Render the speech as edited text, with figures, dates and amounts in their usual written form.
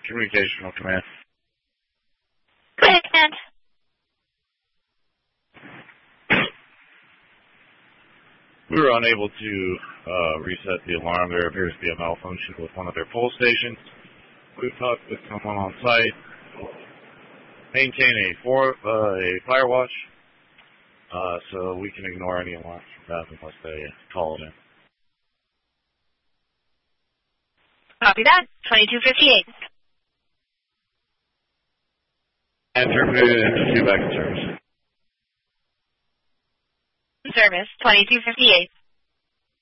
Communication on command. Command. We were unable to reset the alarm. There appears to be a malfunction with one of their pole stations. We've talked with someone on site. Maintain a fire watch, so we can ignore any alarms from that unless they call it in. Copy that. 2258. And terminated into back in service. Service 2258.